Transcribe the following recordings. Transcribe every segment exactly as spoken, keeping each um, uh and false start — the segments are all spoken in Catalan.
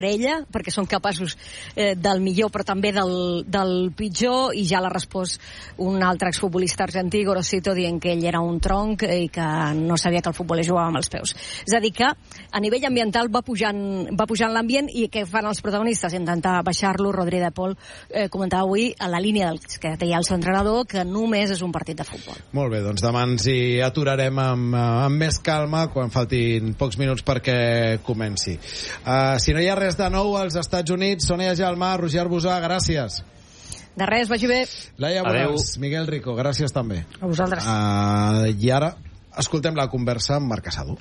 ella, perquè són capaços eh, del millor però també del, del pitjor, i ja l'ha respost un altre exfutbolista argentí, Gorosito, dient que ell era un tronc i que no sabia que el futbol es jugava amb els peus. És a dir que a nivell ambiental va pujant, va pujant l'ambient, i què fan els protagonistes? Intentar baixar-lo. Rodri de Paul eh, comentava avui a la línia del que deia el seu entrenador, que només és un partit de futbol. Molt bé, doncs demà ens hi aturarem amb, amb més calma quan faltin pocs minuts perquè comenci. Uh, si no hi ha res de nou als Estats Units, Sònia Gelmà, Roger Arbusà, gràcies. De res, vagi bé. Laia Borràs, Miguel Rico, gràcies també. A vosaltres. Uh, I ara escoltem la conversa amb Marc Casado.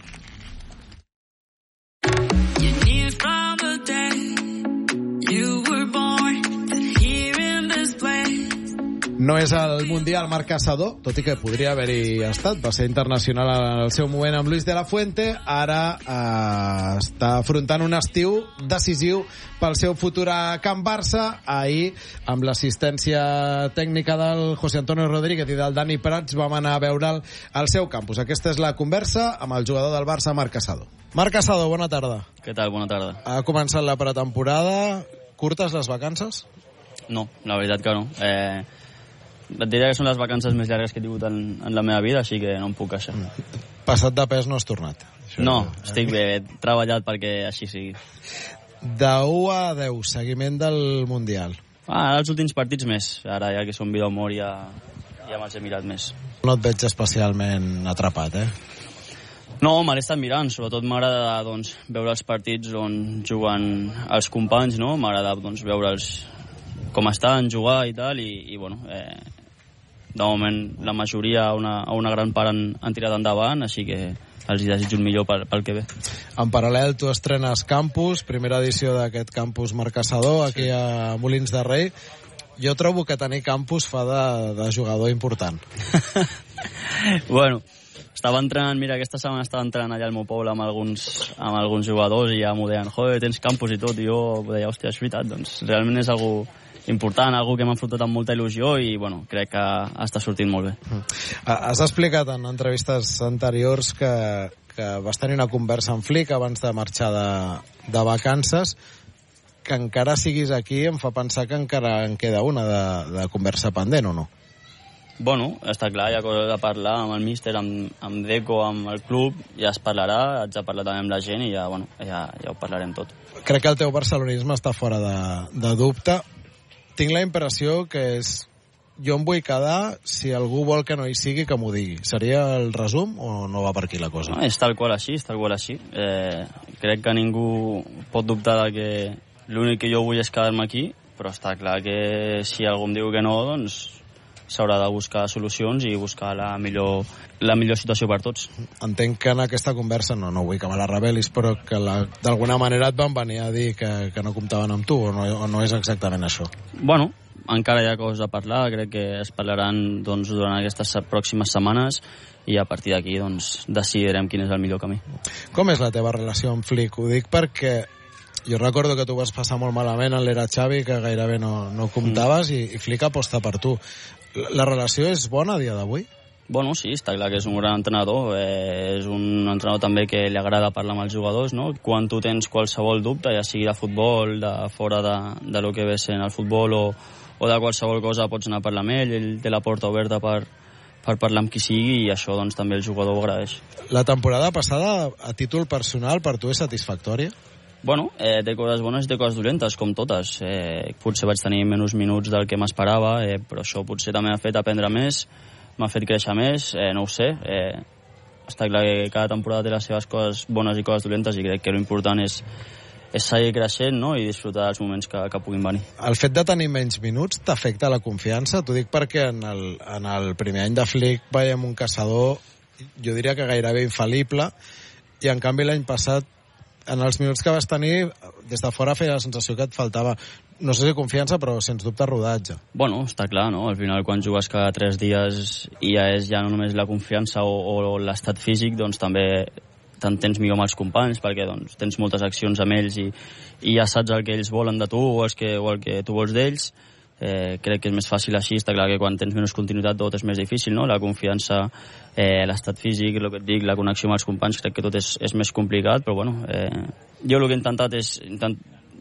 No és el Mundial Marc Casado, tot i que podria haver-hi estat. Va ser internacional en el seu moment amb Luis de la Fuente. Ara eh, està afrontant un estiu decisiu pel seu futur a Can Barça. Ahir, amb l'assistència tècnica del José Antonio Rodríguez i del Dani Prats, vam anar a veure'l al seu campus. Aquesta és la conversa amb el jugador del Barça, Marc Casado. Marc Casado, bona tarda. Què tal? Bona tarda. Ha començat la pretemporada. Curtes les vacances? No, la veritat que no. Eh... Et diria que són les vacances més llargues que he tingut en, en la meva vida, així que no em puc queixar. Passat de pes no has tornat? Això no, és... estic bé, he treballat perquè així sigui. De u a deu, seguiment del Mundial. Ah, els últims partits més. Ara ja que som vida o mort ja, ja me'ls he mirat més. No et veig especialment atrapat, eh? No, me l'he estat mirant. Sobretot m'agrada doncs, veure els partits on juguen els companys, no? M'agrada doncs, veure'ls com estan, jugar i tal, i, i bueno... Eh, de moment la majoria, una, una gran part han, han tirat endavant, així que els desitjo el millor pel, pel que ve. En paral·lel tu estrenes Campus, primera edició d'aquest Campus Marc Casado aquí a Molins de Rei. Jo trobo que tenir Campus fa de, de jugador important. Bueno, estava entrenant, mira, aquesta setmana estava entrenant allà al meu poble amb alguns, amb alguns jugadors i ja m'ho deien, joder, tens Campus i tot, i jo deia, hòstia, és veritat, doncs realment és algú important, algú que m'ha enfrontat amb molta il·lusió i bueno, crec que està sortint molt bé. Has explicat en entrevistes anteriors que, que vas tenir una conversa amb Flick abans de marxar de, de vacances. Que encara siguis aquí em fa pensar que encara en queda una de, de conversa pendent, o no? Bueno, està clar, hi ha coses a parlar amb el míster, amb, amb Deco, amb el club, ja es parlarà, haig de parlar també amb la gent i ja, bueno, ja, ja ho parlarem tot. Crec que el teu barcelonisme està fora de, de dubte. Tinc la impressió que és... Jo em vull quedar, si algú vol que no hi sigui, que m'ho digui. Seria el resum o no va per aquí la cosa? No, és tal qual així, és tal qual així. Eh, crec que ningú pot dubtar de que l'únic que jo vull és quedar-me aquí, però està clar que si algú em diu que no, doncs s'haurà de buscar solucions i buscar la millor, la millor situació per tots. Entenc que en aquesta conversa, no, no vull que me la revelis, però que d'alguna manera et van venir a dir que, que no comptaven amb tu, o no, o no és exactament això? Bueno, encara hi ha coses a parlar, crec que es parlaran doncs, durant aquestes pròximes setmanes i a partir d'aquí doncs, decidirem quin és el millor camí. Com és la teva relació amb Flick? Ho dic perquè jo recordo que tu vas passar molt malament en l'era Xavi, que gairebé no, no comptaves, mm. i, i Flick aposta per tu. La relació és bona a dia d'avui? Bueno, sí, està clar que és un gran entrenador, eh, és un entrenador també que li agrada parlar amb els jugadors, no? Quan tu tens qualsevol dubte, ja sigui de futbol, de fora de, de lo que ve sent el futbol o, o de qualsevol cosa, pots anar a parlar amb ell, ell té la porta oberta per, per parlar amb qui sigui i això doncs també el jugador ho agraeix. La temporada passada, a títol personal, per tu és satisfactòria? Bueno, eh, té coses bones i té coses dolentes, com totes. Eh, potser vaig tenir menys minuts del que m'esperava, eh, però això potser també m'ha fet aprendre més, m'ha fet créixer més, eh, no ho sé. Eh, està clar que cada temporada té les seves coses bones i coses dolentes i crec que l'important és, és seguir creixent, no?, i disfrutar dels moments que, que puguin venir. El fet de tenir menys minuts t'afecta la confiança? T'ho dic perquè en el, en el primer any de Flick veiem un caçador, jo diria que gairebé infal·lible, i en canvi l'any passat en els minuts que vas tenir, des de fora feia la sensació que et faltava, no sé si confiança, però sens dubte rodatge. Bueno, està clar, no? Al final, quan jugues cada tres dies i ja és ja no només la confiança o, o l'estat físic, doncs també t'entens millor amb els companys, perquè doncs, tens moltes accions amb ells i, i ja saps el que ells volen de tu o, els que, o el que tu vols d'ells. Eh, crec que és més fàcil així, està clar que quan tens menys continuïtat tot és més difícil, no? La confiança, eh, l'estat físic, el que et dic, la connexió amb els companys, crec que tot és, és més complicat, però bueno, eh, jo el que he intentat és intent,